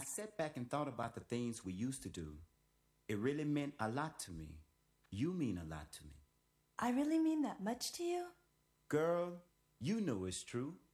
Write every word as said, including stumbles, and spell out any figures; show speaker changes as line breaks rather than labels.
sat back and thought about the things we used to do. It really meant a lot to me. You mean a lot to me.
I really mean that much to you?
Girl, you know it's true.